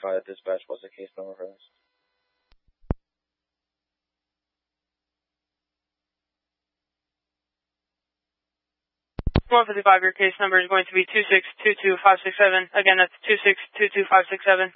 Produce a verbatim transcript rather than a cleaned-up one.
fifty-five dispatch. What's the case number for this? one fifty-five, your case number is going to be two six two two five six seven. Again, that's two six two two five six seven.